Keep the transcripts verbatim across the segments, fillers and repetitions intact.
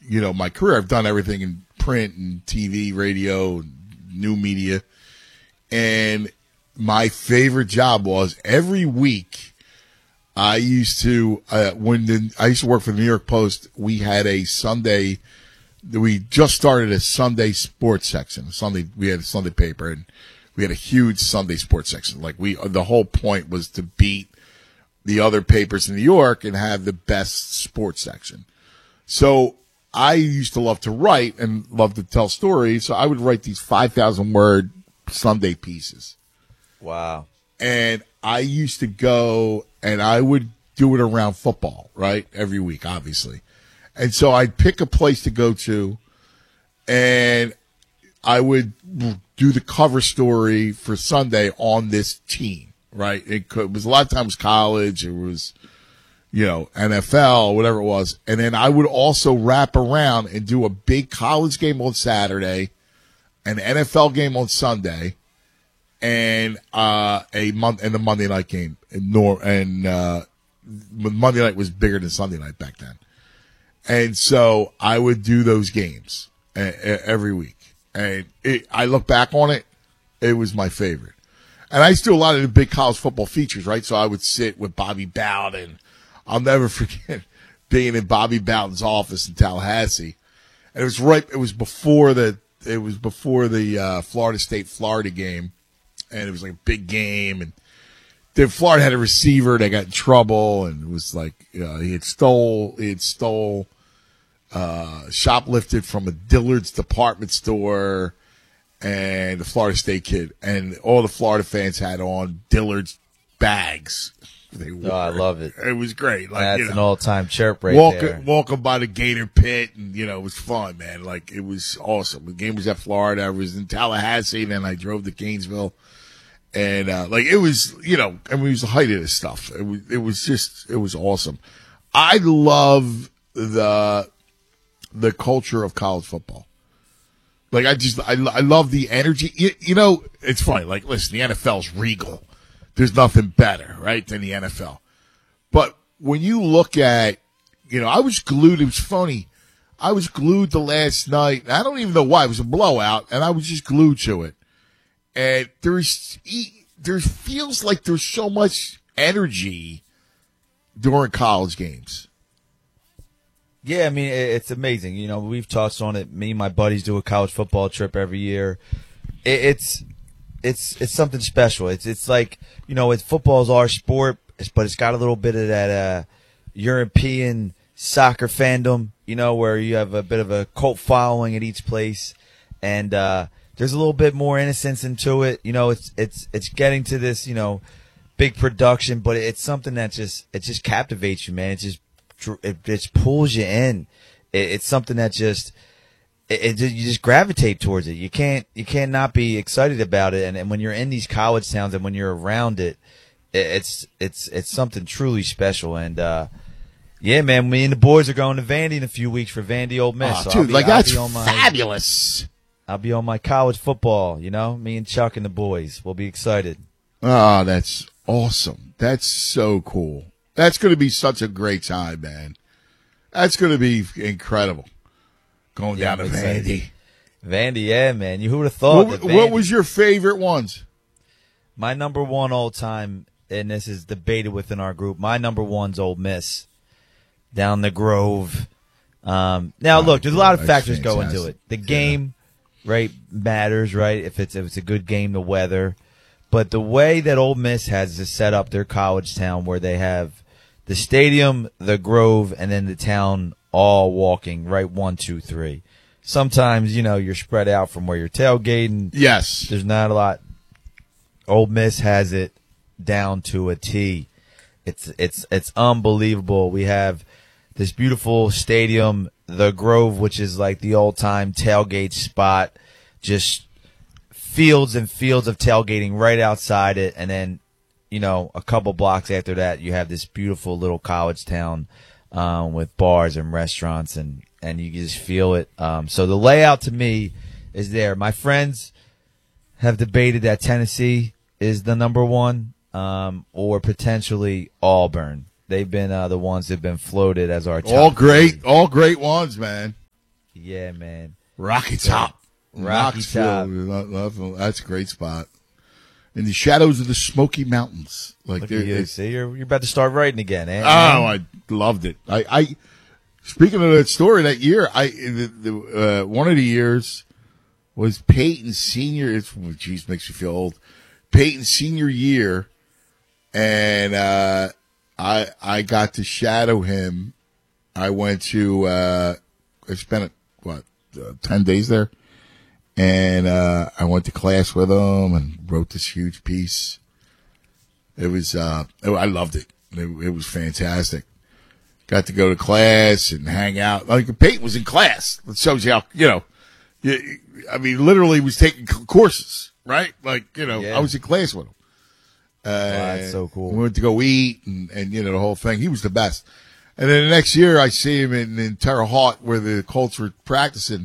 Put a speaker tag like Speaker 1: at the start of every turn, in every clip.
Speaker 1: you know, my career. I've done everything in print and T V, radio, new media. And my favorite job was every week I used to, uh, when the, I used to work for the New York Post, we had a Sunday, we just started a Sunday sports section. Sunday, we had a Sunday paper, and we had a huge Sunday sports section. Like we, the whole point was to beat the other papers in New York and have the best sports section. So I used to love to write and love to tell stories. So I would write these five thousand word Sunday pieces.
Speaker 2: Wow.
Speaker 1: And I used to go and I would do it around football, right? Every week, obviously. And so I'd pick a place to go to and I would do the cover story for Sunday on this team, right? It, could, it was a lot of times college. It was, you know, N F L, whatever it was. And then I would also wrap around and do a big college game on Saturday, an N F L game on Sunday, and uh, a month and the Monday night game. And, nor, and uh, Monday night was bigger than Sunday night back then. And so I would do those games a, a, every week. And it, I look back on it, it was my favorite. And I used to do a lot of the big college football features, right? So I would sit with Bobby Bowden. I'll never forget being in Bobby Bowden's office in Tallahassee. And it was right, it was before the, it was before the uh, Florida State Florida game. And it was like a big game. And then Florida had a receiver that got in trouble. And it was like, uh, he had stole, he had stole, uh, shoplifted from a Dillard's department store. And the Florida State kid. And all the Florida fans had on Dillard's bags. They
Speaker 2: oh, I love it.
Speaker 1: It was great. Like,
Speaker 2: That's
Speaker 1: you know,
Speaker 2: an all-time chirp right
Speaker 1: walking,
Speaker 2: there.
Speaker 1: Walking by the Gator Pit, and, you know, it was fun, man. Like, it was awesome. The game was at Florida. I was in Tallahassee, then I drove to Gainesville. And, uh, like, it was, you know, I mean, it was the height of this stuff. It was, it was just, it was awesome. I love the, the culture of college football. Like, I just, I, I love the energy. You, you know, it's funny. Like, listen, the N F L's regal. There's nothing better, right, than the N F L. But when you look at, you know, I was glued. It was funny. I was glued the last night. I don't even know why. It was a blowout, and I was just glued to it. And there's, there feels like there's so much energy during college games.
Speaker 2: Yeah, I mean, it's amazing. You know, we've touched on it. Me and my buddies do a college football trip every year. It's it's it's something special. It's it's like, you know, it's football's our sport, but it's got a little bit of that uh, European soccer fandom, you know, where you have a bit of a cult following at each place, and uh, there's a little bit more innocence into it. You know, it's it's it's getting to this, you know, big production, but it's something that just it just captivates you, man. It just It just pulls you in. It, it's something that just, it, it just, you just gravitate towards it. You can't, you can't not be excited about it. And, and when you're in these college towns and when you're around it, it it's, it's, it's something truly special. And, uh, yeah, man, me and the boys are going to Vandy in a few weeks for Vandy Ole Miss.
Speaker 1: Oh,
Speaker 2: so
Speaker 1: dude,
Speaker 2: be,
Speaker 1: like
Speaker 2: I'll
Speaker 1: that's
Speaker 2: be on my,
Speaker 1: fabulous.
Speaker 2: I'll be on my college football, you know, me and Chuck and the boys. We'll be excited.
Speaker 1: Oh, that's awesome. That's so cool. That's going to be such a great time, man. That's going to be incredible. Going
Speaker 2: Yeah,
Speaker 1: down
Speaker 2: I'm
Speaker 1: to
Speaker 2: excited.
Speaker 1: Vandy.
Speaker 2: Vandy, yeah, man. You who would have thought?
Speaker 1: What,
Speaker 2: that
Speaker 1: what
Speaker 2: Vandy-
Speaker 1: was your favorite ones?
Speaker 2: My number one all time, and this is debated within our group, my number one's Ole Miss. Down the Grove. Um, now,
Speaker 1: Oh,
Speaker 2: look, there's a lot of
Speaker 1: that's
Speaker 2: factors go into
Speaker 1: fantastic.
Speaker 2: it. The game, right, matters, right? If it's if it's a good game, the weather. But the way that Ole Miss has to set up their college town, where they have the stadium, the Grove, and then the town all walking, right, one, two, three. Sometimes, you know, you're spread out from where you're tailgating.
Speaker 1: Yes.
Speaker 2: There's not a lot. Ole Miss has it down to a T. It's it's it's unbelievable. We have this beautiful stadium, the Grove, which is like the old-time tailgate spot, just fields and fields of tailgating right outside it, and then, you know, a couple blocks after that, you have this beautiful little college town um, with bars and restaurants, and, and you just feel it. Um, so the layout to me is there. My friends have debated that Tennessee is the number one, um, or potentially Auburn. They've been uh, the ones that have been floated as our top
Speaker 1: All great.
Speaker 2: three.
Speaker 1: All great ones, man.
Speaker 2: Yeah, man.
Speaker 1: Rocky Top.
Speaker 2: Rocky Top.
Speaker 1: Knoxville, that's a great spot. In the shadows of the Smoky Mountains. Like
Speaker 2: Look
Speaker 1: there-
Speaker 2: at you.
Speaker 1: it's-
Speaker 2: See, you're, you're about to start writing again, eh?
Speaker 1: Oh, I loved it. I, I speaking of that story that year, I the, the uh, one of the years was Peyton's senior. It's geez, makes me feel old. Peyton's senior year, and uh, I I got to shadow him. I went to uh, I spent what uh, ten days there, and uh, I went to class with him and wrote this huge piece. It was uh, I loved it. It, it was fantastic. Got to go to class and hang out. Like Peyton was in class. That shows you how you know. You, I mean, literally was taking c- courses, right? Like you know,
Speaker 2: Yeah.
Speaker 1: I was in class with him. Uh,
Speaker 2: that's so cool.
Speaker 1: We went to go eat and, and you know the whole thing. He was the best. And then the next year, I see him in, in Terre Haute where the Colts were practicing,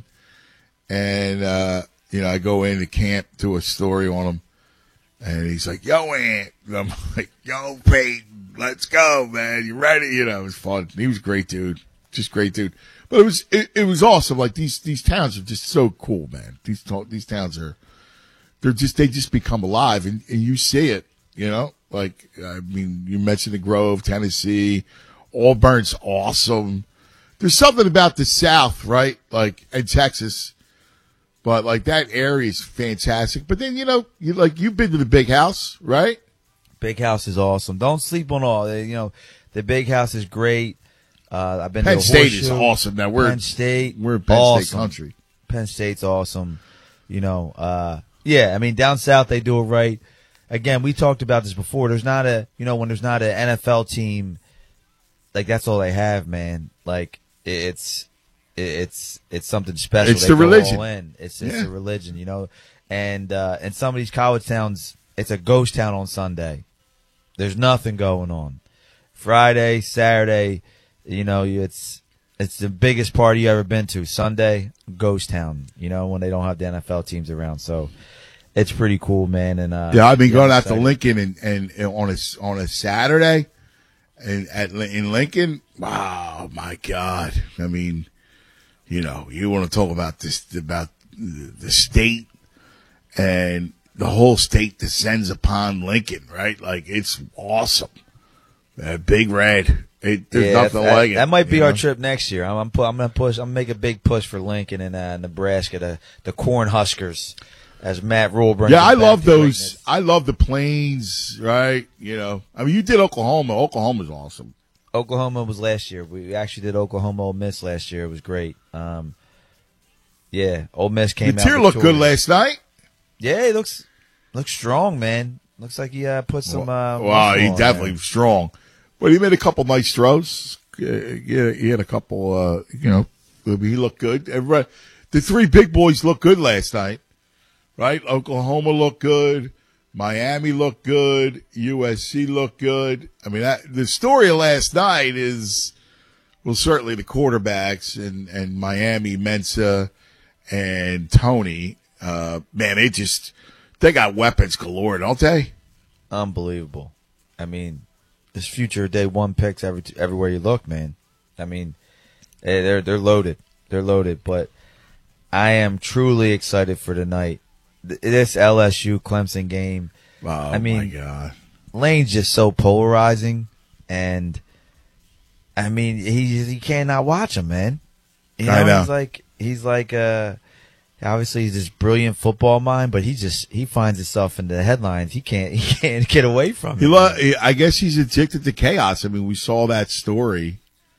Speaker 1: and uh, you know I go into camp, do a story on him, and he's like, "Yo, Ant," and I'm like, "Yo, Peyton, let's go, man. You ready?" You know, it was fun. He was a great dude, just great dude. But it was it, it was awesome. Like these these towns are just so cool, man. These to- these towns are they're just they just become alive, and, and you see it. You know, like I mean, you mentioned the Grove, Tennessee, Auburn's awesome. There's something about the South, right? Like and Texas, but like that area is fantastic. But then you know, you like you've been to the Big House, right?
Speaker 2: Big House is awesome. Don't sleep on all. They- You know, the Big House is great. Uh, I've been
Speaker 1: Penn
Speaker 2: to a
Speaker 1: State is
Speaker 2: Horseshoe.
Speaker 1: awesome. Now we're
Speaker 2: Penn State.
Speaker 1: we're in Penn
Speaker 2: awesome.
Speaker 1: State country.
Speaker 2: Penn State's awesome. You know, uh, yeah, I mean, down south, they do it right. Again, we talked about this before. There's not a, you know, when there's not an N F L team, like that's all they have, man. Like it's, it's, it's something special.
Speaker 1: It's
Speaker 2: They
Speaker 1: the
Speaker 2: go
Speaker 1: religion.
Speaker 2: all in. It's, it's
Speaker 1: Yeah.
Speaker 2: a religion, you know, and, uh, in some of these college towns, it's a ghost town on Sunday. There's nothing going on. Friday, Saturday, you know, it's, it's the biggest party you ever been to. Sunday, ghost town, you know, when they don't have the N F L teams around. So it's pretty cool, man. And, uh,
Speaker 1: Yeah, I've been going
Speaker 2: I'm
Speaker 1: out to
Speaker 2: excited.
Speaker 1: Lincoln and, and, and on a on a Saturday, and at in Lincoln. Wow, my God! I mean, you know, you want to talk about this about the state, and the whole state descends upon Lincoln, right? Like it's awesome. Uh, Big Red. It, there's
Speaker 2: Yeah,
Speaker 1: nothing
Speaker 2: that,
Speaker 1: like it.
Speaker 2: that might be
Speaker 1: you
Speaker 2: our
Speaker 1: know?
Speaker 2: trip next year. I'm, I'm, pu- I'm gonna push. I'm gonna make a big push for Lincoln and uh, Nebraska, the the Corn Huskers, as Matt Rule brings.
Speaker 1: Yeah,
Speaker 2: them
Speaker 1: I
Speaker 2: back
Speaker 1: love
Speaker 2: to
Speaker 1: those.
Speaker 2: greatness.
Speaker 1: I love the plains, right? You know, I mean, you did Oklahoma. Oklahoma's awesome.
Speaker 2: Oklahoma was last year. We actually did Oklahoma Ole Miss last year. It was great. Um, yeah, Ole Miss came
Speaker 1: The
Speaker 2: out.
Speaker 1: tier looked good
Speaker 2: victorious.
Speaker 1: last night.
Speaker 2: Yeah, he looks looks strong, man. Looks like he uh, put some. Uh,
Speaker 1: Well,
Speaker 2: muscle
Speaker 1: he
Speaker 2: on
Speaker 1: definitely
Speaker 2: there.
Speaker 1: was strong, but he made a couple nice throws. Uh, yeah, he had a couple. Uh, you know, he looked good. Everybody, the three big boys looked good last night, right? Oklahoma looked good. Miami looked good. U S C looked good. I mean, that, the story of last night is, well, certainly the quarterbacks and, and Miami, Mensa, and Tony. Uh, man, they just, they got weapons galore, don't they?
Speaker 2: Unbelievable. I mean, this future day one picks every everywhere you look, man. I mean, eh, they're they're loaded. They're loaded. But I am truly excited for tonight. Th- This L S U Clemson game.
Speaker 1: Oh,
Speaker 2: I mean,
Speaker 1: my God.
Speaker 2: Lane's just so polarizing, and I mean, he he cannot watch him, man. You know,
Speaker 1: I know.
Speaker 2: he's like he's like uh, obviously he's this brilliant football mind, but he just he finds himself in the headlines. He can't he can't get away from
Speaker 1: He
Speaker 2: it.
Speaker 1: lo- I guess he's addicted to chaos. I mean, we saw that story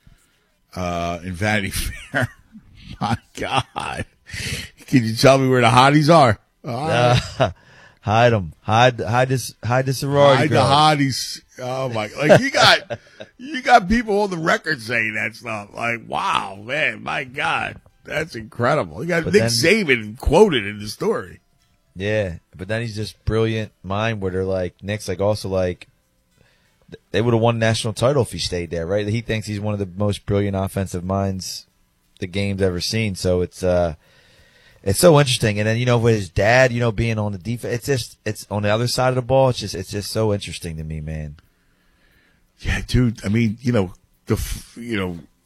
Speaker 1: uh, in Vanity Fair. My God. Can you tell me where the hotties are? Uh,
Speaker 2: Uh, hide them. Hide hide this hide the sorority
Speaker 1: hide the
Speaker 2: girl.
Speaker 1: hotties. Oh, my. Like, you got, you got people on the record saying that stuff. Like, wow, man, my God. That's incredible. You got
Speaker 2: But
Speaker 1: Nick
Speaker 2: then-
Speaker 1: Saban quoted in the story.
Speaker 2: Yeah, but then he's just brilliant mind where they're like Nick's like also like they would have won national title if he stayed there, right? He thinks he's one of the most brilliant offensive minds the game's ever seen. So it's uh it's so interesting. And then, you know, with his dad, you know, being on the defense, it's just it's on the other side of the ball. It's just it's just so interesting to me, man.
Speaker 1: Yeah, dude. I mean, you know, the f- you know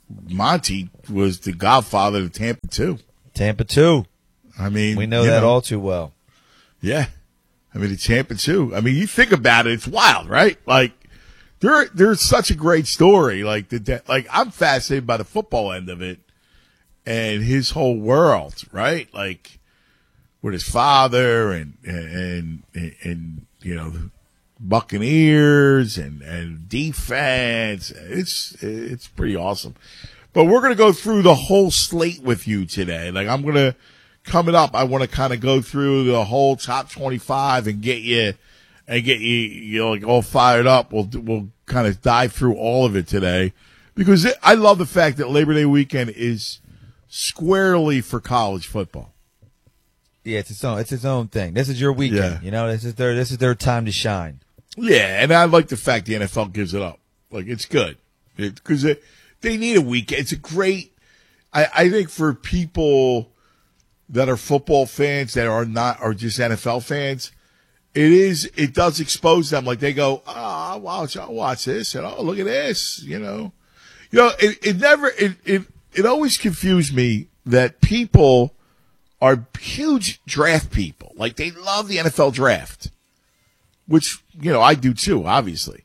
Speaker 1: Monty was the godfather of Tampa too.
Speaker 2: Tampa two.
Speaker 1: I mean,
Speaker 2: We know
Speaker 1: you
Speaker 2: that all too well.
Speaker 1: Yeah. I mean, the Tampa too. I mean, you think about it, it's wild, right? Like, there, there's such a great story. Like, the, like, I'm fascinated by the football end of it and his whole world, right? Like, with his father and, and, and, and you know, Buccaneers and, and defense. It's, it's pretty awesome. But we're going to go through the whole slate with you today. Like, I'm going to, coming up, I want to kind of go through the whole top twenty-five and get you, and get you, you know, like all fired up. We'll, we'll kind of dive through all of it today because it, I love the fact that Labor Day weekend is squarely for college football.
Speaker 2: Yeah, it's its own, it's its own thing. This is your weekend.
Speaker 1: Yeah.
Speaker 2: You know, this is their, this is their time to shine.
Speaker 1: Yeah, and I like the fact the N F L gives it up. Like, it's good because it, they need a weekend. It's a great, I, I think for people that are football fans that are not, are just N F L fans, it is, it does expose them. Like they go, oh, I'll watch, I'll watch this and oh, look at this, you know, you know, it, it never, it, it, it always confused me that people are huge draft people. Like they love the N F L draft, which, you know, I do too, obviously.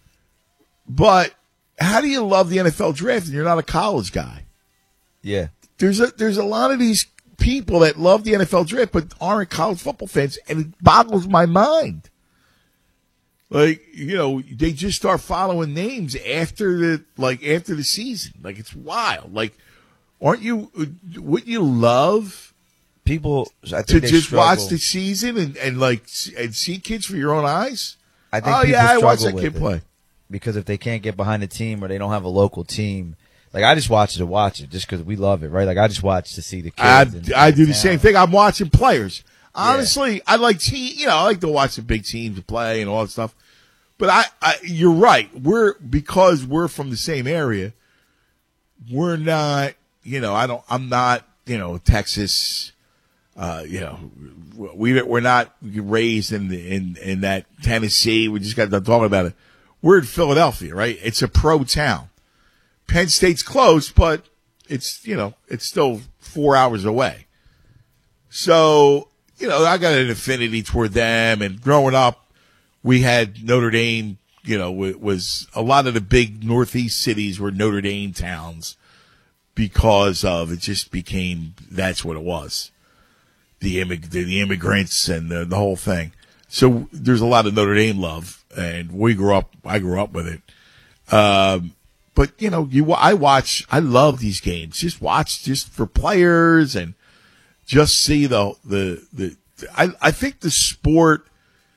Speaker 1: But how do you love the N F L draft and you're not a college guy?
Speaker 2: Yeah.
Speaker 1: There's a, there's a lot of these people that love the N F L draft but aren't college football fans, and it boggles my mind. Like, you know, they just start following names after the like after the season. Like it's wild. Like, aren't you? Wouldn't you love
Speaker 2: people I think
Speaker 1: to
Speaker 2: they
Speaker 1: just
Speaker 2: struggle.
Speaker 1: watch the season and, and like and see kids for your own eyes?
Speaker 2: I think
Speaker 1: oh
Speaker 2: people
Speaker 1: yeah, I watched
Speaker 2: struggle
Speaker 1: that kid
Speaker 2: with it
Speaker 1: play.
Speaker 2: because if they can't get behind a team or they don't have a local team. Like, I just watch it to watch it just because we love it, right? Like, I just watch to see the kids.
Speaker 1: I,
Speaker 2: and,
Speaker 1: I do
Speaker 2: and
Speaker 1: the same
Speaker 2: talent.
Speaker 1: thing. I'm watching players. Honestly, yeah. I like te- you know, I like to watch the big teams play and all that stuff. But I, I, you're right. We're because we're from the same area. We're not, you know, I don't. I'm not, you know, Texas. Uh, you know, we we're not raised in the, in in that Tennessee. We just got done talking about it. We're in Philadelphia, right? It's a pro town. Penn State's close, but it's, you know, it's still four hours away. So, you know, I got an affinity toward them. And growing up, we had Notre Dame, you know, it was a lot of the big Northeast cities were Notre Dame towns because of it just became, that's what it was. The, immig- the immigrants and the, the whole thing. So there's a lot of Notre Dame love. And we grew up, I grew up with it. Um, But, you know, you, I watch, I love these games. Just watch just for players and just see the, the, the, I, I think the sport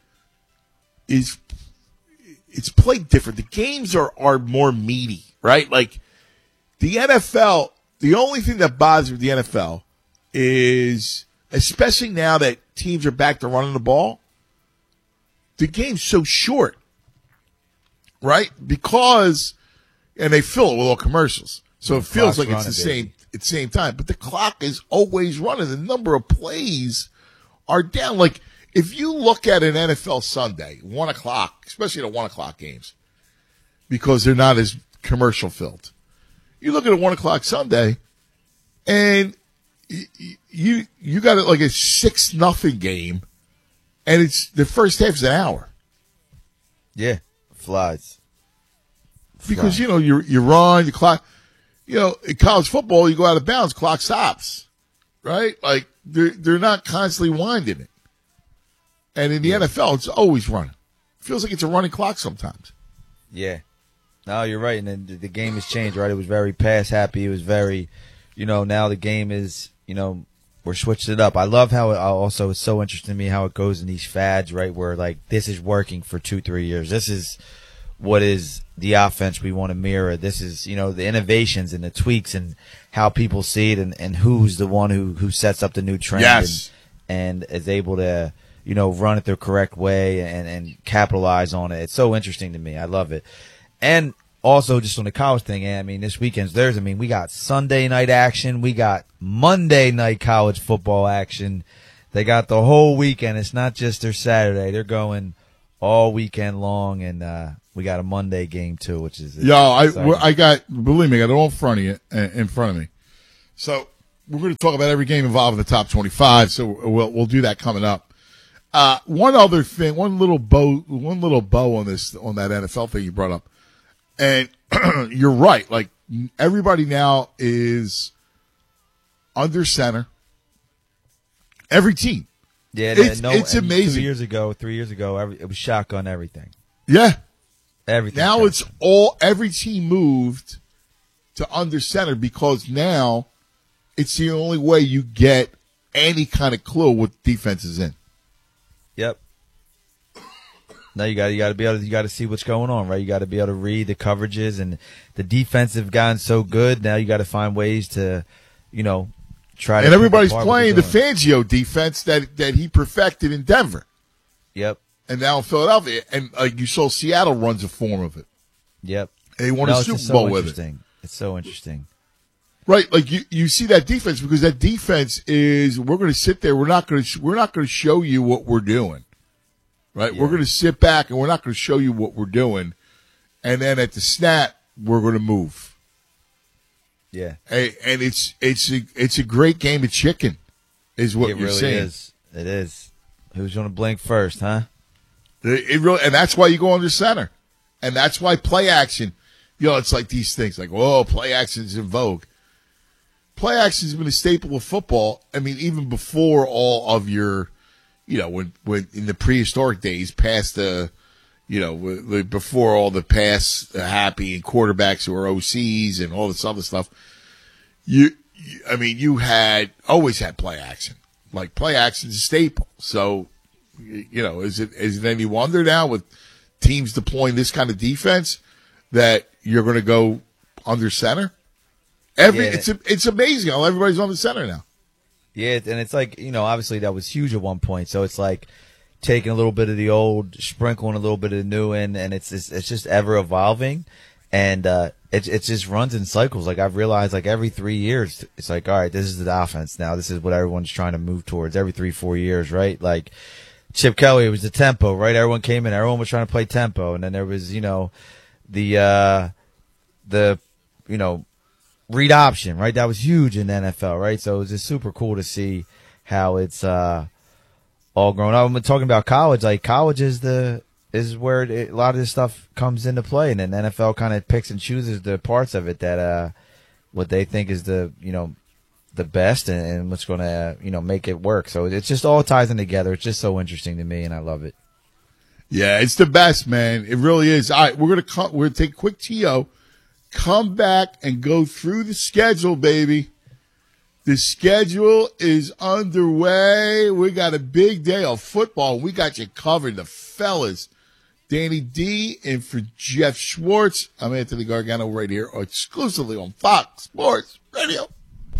Speaker 1: is, it's played different. The games are, are more meaty, right? Like the N F L, the only thing that bothers me with the N F L is, especially now that teams are back to running the ball, the game's so short, right? Because, and they fill it with all commercials. So it feels like it's the same at the same time. But the clock is always running. The number of plays are down. Like, if you look at an N F L Sunday, one o'clock, especially the one o'clock games, because they're not as commercial filled. You look at a one o'clock Sunday, and you you got it like a six nothing game, and it's the first half is an hour.
Speaker 2: Yeah, flies.
Speaker 1: Because, you know, you you run, the clock, you know, in college football, you go out of bounds, clock stops, right? Like, they're, they're not constantly winding it. And in the N F L, it's always running. It feels like it's a running clock sometimes.
Speaker 2: Yeah. No, you're right. And then the, the game has changed, right? It was very pass happy. It was very, you know, now the game is, you know, we're switching it up. I love how it also, it's so interesting to me how it goes in these fads, right? Where, like, this is working for two, three years. This is what is the offense we want to mirror. This is, you know, the innovations and the tweaks and how people see it and, and who's the one who, who sets up the new trend
Speaker 1: yes.
Speaker 2: and, and is able to, you know, run it the correct way and, and capitalize on it. It's so interesting to me. I love it. And also just on the college thing, I mean, this weekend's theirs. I mean, we got Sunday night action. We got Monday night college football action. They got the whole weekend. It's not just their Saturday. They're going all weekend long, and uh, we got a Monday game too, which is
Speaker 1: Yo, I
Speaker 2: exciting.
Speaker 1: I got believe me, I got it all in front of you, in front of me. So we're going to talk about every game involved in the top twenty-five. So we'll we'll do that coming up. Uh, one other thing, one little bow, one little bow on this on that N F L thing you brought up, and you're right. Like everybody now is under center. Every team.
Speaker 2: Yeah,
Speaker 1: it's,
Speaker 2: no,
Speaker 1: it's amazing.
Speaker 2: Two years ago, three years ago, every, it was shotgun everything.
Speaker 1: Yeah,
Speaker 2: everything.
Speaker 1: Now
Speaker 2: shotgun.
Speaker 1: it's all every team moved to under center because now it's the only way you get any kind of clue what defense is in.
Speaker 2: Yep. Now you got you got to be able to you got to see what's going on, right? You got to be able to read the coverages, and the defense have gotten so good. Now you got to find ways to, you know, try.
Speaker 1: And
Speaker 2: to
Speaker 1: everybody's playing the Fangio defense that that he perfected in Denver.
Speaker 2: Yep.
Speaker 1: And now in Philadelphia, and like you saw, Seattle runs a form of it.
Speaker 2: Yep.
Speaker 1: And they won
Speaker 2: no,
Speaker 1: a Super
Speaker 2: so
Speaker 1: Bowl with it.
Speaker 2: It's so interesting.
Speaker 1: Right, like you, you see that defense because that defense is we're going to sit there. We're not going to we're not going to show you what we're doing. Right, yeah. We're going to sit back and we're not going to show you what we're doing, and then at the snap we're going to move.
Speaker 2: Yeah,
Speaker 1: and, and it's it's a, it's a great game of chicken, is what
Speaker 2: it
Speaker 1: you're
Speaker 2: really
Speaker 1: saying.
Speaker 2: Is. It is. Who's going to blink first, huh?
Speaker 1: It, it really, and that's why you go under center, and that's why play action. You know, it's like these things like, whoa, play action is in vogue. Play action has been a staple of football. I mean, even before all of your, you know, when, when in the prehistoric days, past the, you know, before all the pass happy and quarterbacks who are O Cs and all this other stuff, you, you, I mean, you had always had play action. Like play action is a staple. So, you know, is it is it any wonder now with teams deploying this kind of defense that you're going to go under center? Every yeah. it's it's amazing how everybody's on the center now.
Speaker 2: Yeah, and it's like, you know, obviously that was huge at one point. So it's like taking a little bit of the old, sprinkling a little bit of the new in, and it's it's, it's just ever evolving, and uh, it it just runs in cycles. Like I've realized, like every three years, it's like, all right, this is the offense now. This is what everyone's trying to move towards every three four years, right? Like Chip Kelly, it was the tempo, right? Everyone came in, everyone was trying to play tempo, and then there was, you know, the uh, the you know. read option, right? That was huge in the N F L, right? So it was just super cool to see how it's uh, all grown up. I'm talking about college. Like college is the is where it, a lot of this stuff comes into play, and then the N F L kind of picks and chooses the parts of it that uh, what they think is the you know the best and, and what's going to you know make it work. So it just all ties in together. It's just so interesting to me, and I love it.
Speaker 1: Yeah, it's the best, man. It really is. All right, we're gonna come, we're gonna take a quick T O. Come back and go through the schedule, baby. The schedule is underway. We got a big day of football. We got you covered, the fellas. Danny D in for Jeff Schwartz. I'm Anthony Gargano right here exclusively on Fox Sports Radio.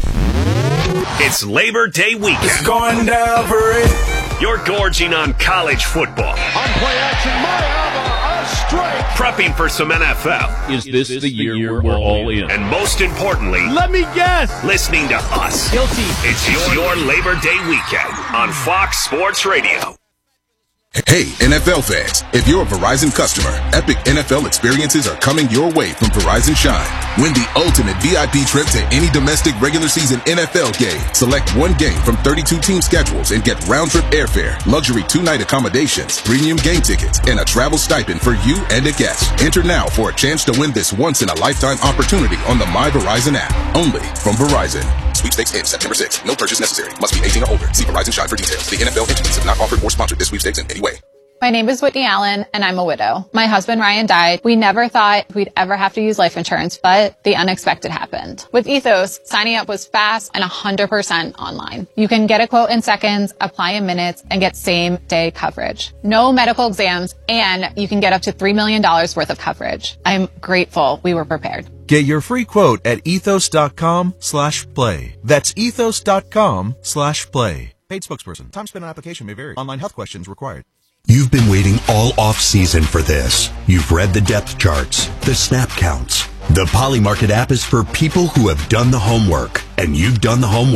Speaker 3: It's Labor Day weekend.
Speaker 4: It's going down for it.
Speaker 3: You're gorging on college football.
Speaker 5: On play action, Mayava, a strike.
Speaker 3: Prepping for some N F L.
Speaker 6: Is this, is this the, year the year we're all in?
Speaker 3: And most importantly,
Speaker 5: let me guess,
Speaker 3: listening to us.
Speaker 5: Guilty.
Speaker 3: It's your, your Labor Day weekend on Fox Sports Radio.
Speaker 7: Hey, N F L fans, if you're a Verizon customer, epic N F L experiences are coming your way from Verizon Shine. Win the ultimate V I P trip to any domestic regular season N F L game. Select one game from thirty-two team schedules and get round-trip airfare, luxury two-night accommodations, premium game tickets, and a travel stipend for you and a guest. Enter now for a chance to win this once-in-a-lifetime opportunity on the My Verizon app. Only from Verizon. Sweepstakes ends September sixth. No purchase necessary. Must be eighteen or older. See Verizon Shine for details. The N F L entities have not offered or sponsored this sweepstakes in any way.
Speaker 8: My name is Whitney Allen, and I'm a widow. My husband, Ryan, died. We never thought we'd ever have to use life insurance, but the unexpected happened. With Ethos, signing up was fast and one hundred percent online. You can get a quote in seconds, apply in minutes, and get same-day coverage. No medical exams, and you can get up to three million dollars worth of coverage. I'm grateful we were prepared.
Speaker 9: Get your free quote at ethos.com slash play. That's ethos.com slash play. Paid spokesperson. Time spent on application may vary. Online health questions required.
Speaker 10: You've been waiting all off-season for this. You've read the depth charts, the snap counts. The Polymarket app is for people who have done the homework, and you've done the homework.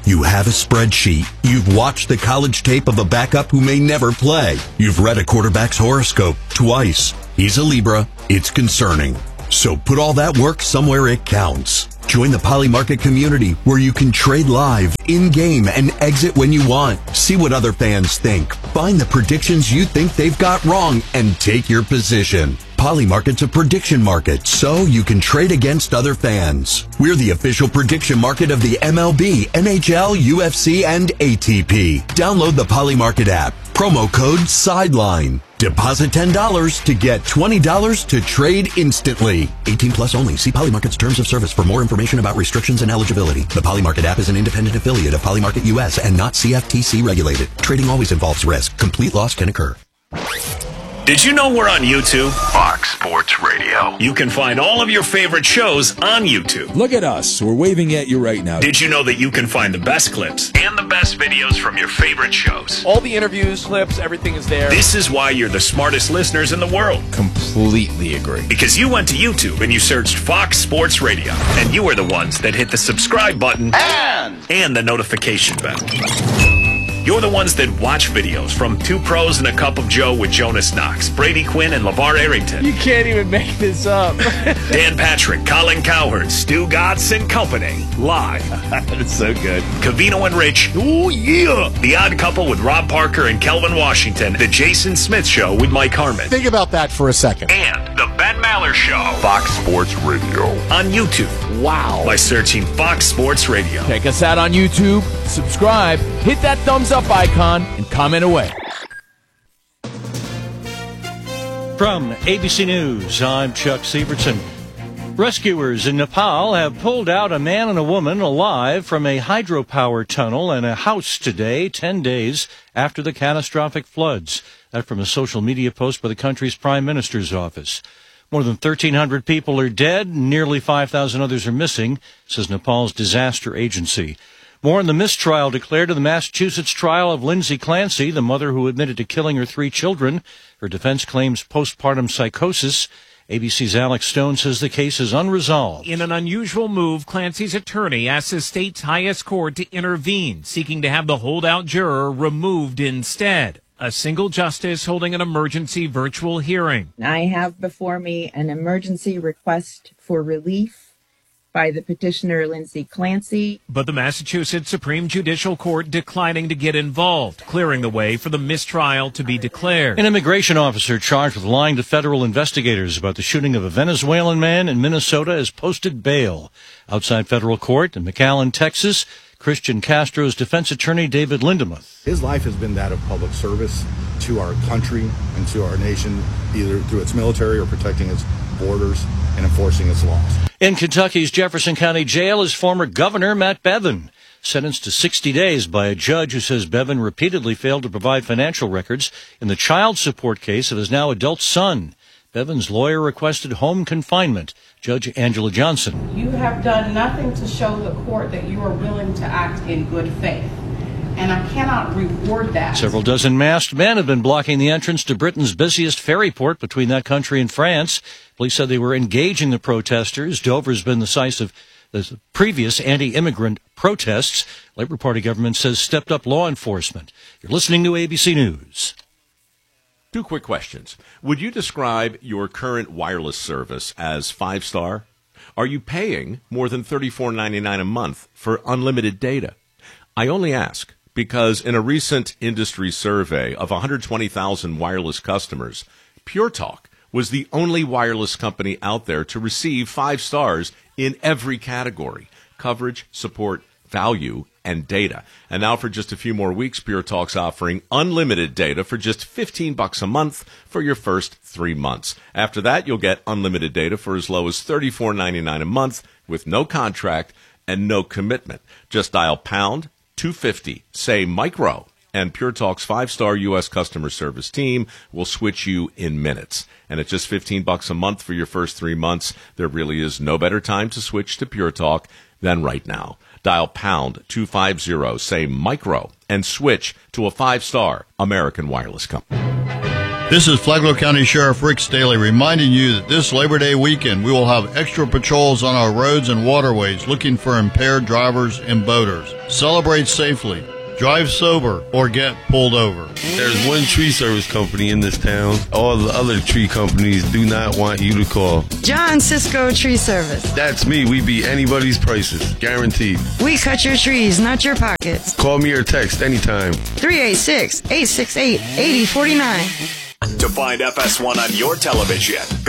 Speaker 10: You have a spreadsheet. You've watched the college tape of a backup who may never play. You've read a quarterback's horoscope twice. He's a Libra. It's concerning. So put all that work somewhere it counts. Join the Polymarket community where you can trade live, in-game, and exit when you want. See what other fans think. Find the predictions you think they've got wrong and take your position. Polymarket's a prediction market, so you can trade against other fans. We're the official prediction market of the M L B, N H L, U F C, and A T P. Download the Polymarket app. Promo code SIDELINE. Deposit ten dollars to get twenty dollars to trade instantly. eighteen plus only. See Polymarket's terms of service for more information about restrictions and eligibility. The Polymarket app is an independent affiliate of Polymarket U S and not C F T C regulated. Trading always involves risk. Complete loss can occur.
Speaker 3: Did you know we're on YouTube? Fox Sports Radio. You can find all of your favorite shows on YouTube.
Speaker 11: Look at us. We're waving at you right now.
Speaker 3: Did you know that you can find the best clips and the best videos from your favorite shows?
Speaker 12: All the interviews, clips, everything is there.
Speaker 3: This is why you're the smartest listeners in the world.
Speaker 11: Completely agree.
Speaker 3: Because you went to YouTube and you searched Fox Sports Radio. And you were the ones that hit the subscribe button
Speaker 12: and,
Speaker 3: and the notification bell. You're the ones that watch videos from Two Pros and a Cup of Joe with Jonas Knox, Brady Quinn, and LeVar Arrington.
Speaker 12: You can't even make this up.
Speaker 3: Dan Patrick, Colin Cowherd, Stu Godson and Company. Live.
Speaker 11: That's so good.
Speaker 3: Cavino and Rich. Oh, yeah. The Odd Couple with Rob Parker and Kelvin Washington. The Jason Smith Show with Mike Harmon.
Speaker 13: Think about that for a second.
Speaker 3: And the Ben Maller Show. Fox Sports Radio. On YouTube.
Speaker 12: Wow.
Speaker 3: By searching Fox Sports Radio.
Speaker 12: Check us out on YouTube. Subscribe. Hit that thumbs up icon and comment away.
Speaker 14: From A B C News, I'm Chuck Sievertson. Rescuers in Nepal have pulled out a man and a woman alive from a hydropower tunnel and a house today, ten days after the catastrophic floods. That from a social media post by the country's prime minister's office. More than thirteen hundred people are dead, nearly five thousand others are missing, says Nepal's disaster agency. More on the mistrial declared in the Massachusetts trial of Lindsay Clancy, the mother who admitted to killing her three children. Her defense claims postpartum psychosis. A B C's Alex Stone says the case is unresolved.
Speaker 15: In an unusual move, Clancy's attorney asked the state's highest court to intervene, seeking to have the holdout juror removed instead. A single justice holding an emergency virtual hearing.
Speaker 16: I have before me an emergency request for relief by the petitioner Lindsay Clancy.
Speaker 15: But the Massachusetts Supreme Judicial Court declining to get involved, clearing the way for the mistrial to be declared.
Speaker 14: An immigration officer charged with lying to federal investigators about the shooting of a Venezuelan man in Minnesota has posted bail. Outside federal court in McAllen, Texas, Christian Castro's defense attorney David Lindemuth.
Speaker 17: His life has been that of public service to our country and to our nation, either through its military or protecting its borders and enforcing its laws.
Speaker 14: In Kentucky's Jefferson County Jail is former Governor Matt Bevin, sentenced to sixty days by a judge who says Bevin repeatedly failed to provide financial records in the child support case of his now adult son. Bevin's lawyer requested home confinement. Judge Angela Johnson.
Speaker 18: You have done nothing to show the court that you are willing to act in good faith, and I cannot reward that.
Speaker 14: Several dozen masked men have been blocking the entrance to Britain's busiest ferry port between that country and France. Police said they were engaging the protesters. Dover's been the site of the previous anti-immigrant protests. Labour Party government says stepped up law enforcement. You're listening to A B C News.
Speaker 19: Two quick questions. Would you describe your current wireless service as five-star? Are you paying more than thirty-four ninety-nine a month for unlimited data? I only ask because in a recent industry survey of one hundred twenty thousand wireless customers, Pure Talk was the only wireless company out there to receive five stars in every category: coverage, support, value, and data. And now for just a few more weeks, Pure Talk's offering unlimited data for just fifteen bucks a month for your first three months. After that, you'll get unlimited data for as low as thirty-four ninety-nine a month with no contract and no commitment. Just dial pound two fifty, say micro, and Pure Talk's five-star U S customer service team will switch you in minutes. And at just fifteen bucks a month for your first three months, there really is no better time to switch to Pure Talk than right now. Dial pound two fifty, say micro, and switch to a five-star American wireless company.
Speaker 13: This is Flagler County Sheriff Rick Staley reminding you that this Labor Day weekend we will have extra patrols on our roads and waterways looking for impaired drivers and boaters. Celebrate safely, drive sober, or get pulled over.
Speaker 20: There's one tree service company in this town. All the other tree companies do not want you to call.
Speaker 21: John Cisco Tree Service.
Speaker 20: That's me. We beat anybody's prices. Guaranteed.
Speaker 21: We cut your trees, not your pockets.
Speaker 20: Call me or text anytime.
Speaker 21: three eight six, eight six eight, eight zero four nine.
Speaker 3: To find F S one on your television,